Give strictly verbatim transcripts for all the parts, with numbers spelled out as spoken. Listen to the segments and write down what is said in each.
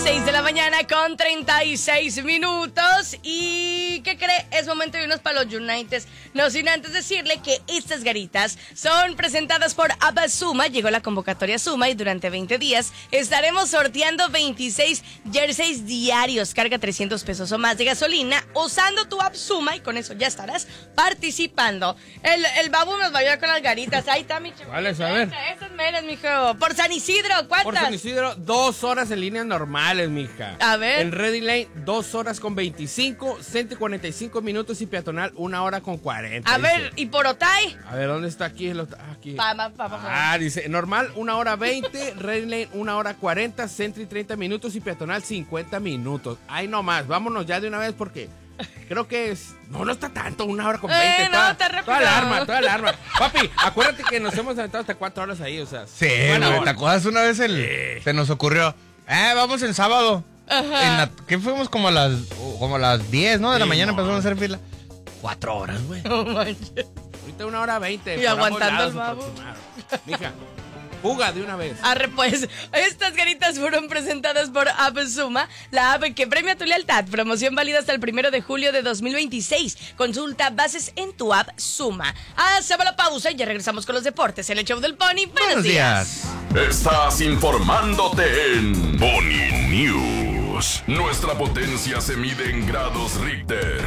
seis de la mañana con treinta y seis minutos. ¿Y qué cree? Es momento de irnos para los United. No sin antes decirle que estas garitas son presentadas por Abasuma. Llegó la convocatoria Suma y durante veinte días estaremos sorteando veintiséis jerseys diarios. Carga trescientos pesos o más de gasolina usando tu app Suma y con eso ya estarás participando. El, el babu nos va a ayudar con las garitas. Ahí está, mi chico. ¿Cuál es? A ver. Estas meras, mijo. Por San Isidro, ¿cuántas? Por San Isidro, dos horas en líneas normales, mija. A ver. En Ready Lane, dos horas con veinticinco, Centro cuarenta y cinco minutos y peatonal, una hora con cuarenta. A dice. ver, ¿y por Otay? A ver, ¿dónde está aquí? El, aquí. Pa, pa, pa, pa, pa. Ah, dice, normal, una hora veinte, Ready Lane, una hora cuarenta, Centro treinta minutos y peatonal cincuenta minutos. Ay, no más, vámonos ya de una vez porque creo que es... No, no está tanto, una hora con veinte. Eh, no, toda, está rápido. toda alarma, toda alarma. Papi, acuérdate que nos hemos aventado hasta cuatro horas ahí, o sea. Sí, güey, ¿te acuerdas una vez el... Sí. Se nos ocurrió, eh, vamos en sábado. Ajá. En la, ¿Qué fuimos? Como a las como a las diez, ¿no? De la Sí, mañana no. empezamos a hacer fila. Cuatro horas, güey. No manches. Ahorita una hora veinte. Y por ambos aguantando lados el babo. aproximado. Mija, fuga de una vez. Arre, pues, estas garitas fueron presentadas por Abasuma, la app que premia tu lealtad. Promoción válida hasta el primero de julio de dos mil veintiséis. Consulta bases en tu app Suma. Hacemos la pausa y ya regresamos con los deportes en el show del Pony. Buenos, Buenos días. días. Estás informándote en Pony News. Nuestra potencia se mide en grados Richter.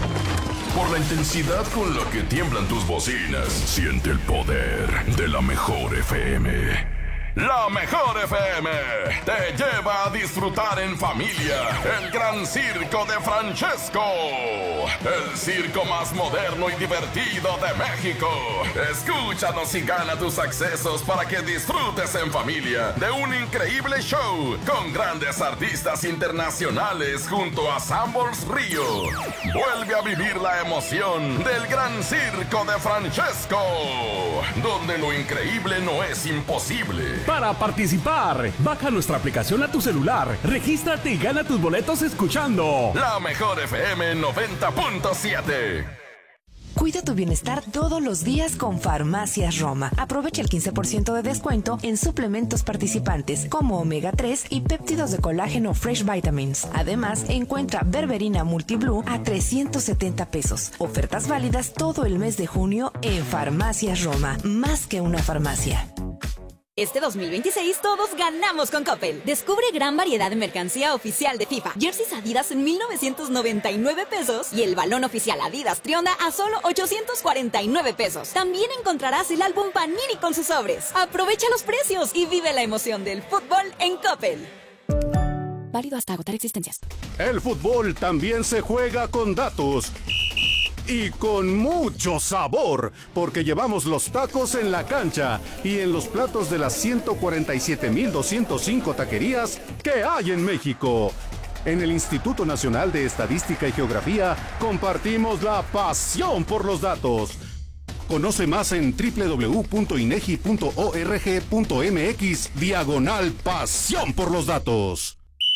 Por la intensidad con la que tiemblan tus bocinas, siente el poder de la mejor F M. La mejor F M te lleva a disfrutar en familia el gran circo de Francesco. El circo más moderno y divertido de México. Escúchanos y gana tus accesos para que disfrutes en familia de un increíble show con grandes artistas internacionales junto a Sambors Río. Vuelve a vivir la emoción del gran circo de Francesco, donde lo increíble no es imposible. Para participar, baja nuestra aplicación a tu celular, regístrate y gana tus boletos escuchando La mejor F M noventa punto siete. Cuida tu bienestar todos los días con Farmacias Roma. Aprovecha el quince por ciento de descuento en suplementos participantes como omega tres y péptidos de colágeno Fresh Vitamins. Además, encuentra berberina Multiblue a trescientos setenta pesos. Ofertas válidas todo el mes de junio en Farmacias Roma. Más que una farmacia. Este dos mil veintiséis todos ganamos con Coppel. Descubre gran variedad de mercancía oficial de FIFA. Jerseys Adidas en mil novecientos noventa y nueve pesos y el balón oficial Adidas Trionda a solo ochocientos cuarenta y nueve pesos. También encontrarás el álbum Panini con sus sobres. Aprovecha los precios y vive la emoción del fútbol en Coppel. Válido hasta agotar existencias. El fútbol también se juega con datos. Y con mucho sabor, porque llevamos los tacos en la cancha y en los platos de las ciento cuarenta y siete mil doscientos cinco taquerías que hay en México. En el Instituto Nacional de Estadística y Geografía compartimos la pasión por los datos. Conoce más en doble u doble u doble u punto inegi punto org punto mx diagonal pasión por los datos.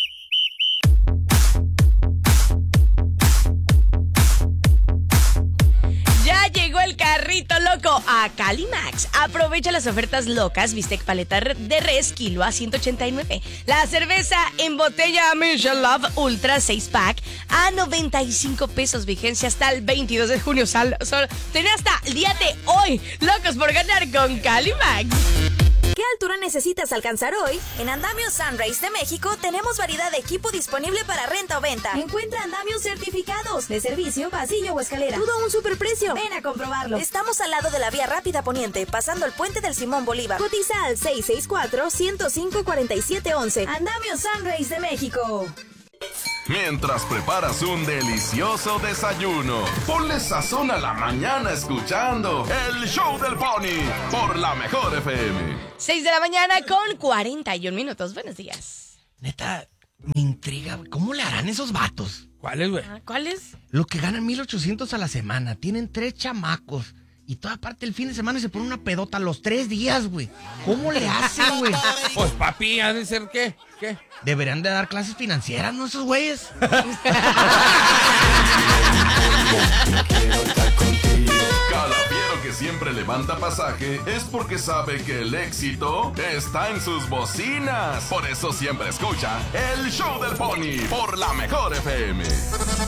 Ya llegó el carrito loco a Calimax. Aprovecha las ofertas locas. Bistec paleta de res, kilo a ciento ochenta y nueve. La cerveza en botella Michelob Ultra seis pack a noventa y cinco pesos. Vigencia hasta el veintidós de junio. Sal, sol, ten hasta el día de hoy. Locos por ganar con Calimax. ¿Qué altura necesitas alcanzar hoy? En Andamio Sunrise de México tenemos variedad de equipo disponible para renta o venta. Encuentra andamios certificados de servicio, pasillo o escalera. Todo a un superprecio. Ven a comprobarlo. Estamos al lado de la vía rápida poniente, pasando el puente del Simón Bolívar. Cotiza al seis seis cuatro, ciento cinco, cuarenta y siete once. Andamio Sunrise de México. Mientras preparas un delicioso desayuno, ponle sazón a la mañana escuchando el show del Pony por la mejor F M. seis de la mañana con cuarenta y un minutos. Buenos días. Neta, me intriga, ¿cómo le harán esos vatos? ¿Cuáles, güey? Ah, ¿cuál es? Lo que ganan mil ochocientos a la semana, tienen tres chamacos y toda parte el fin de semana se pone una pedota los tres días, güey. ¿Cómo le hacen, güey? Pues papi, ¿ha de ser qué? ¿Qué? Deberían de dar clases financieras, ¿no? Esos güeyes. Cada fiero que que siempre levanta pasaje es porque sabe que el éxito está en sus bocinas. Por eso siempre escucha el Show del Pony por la Mejor F M.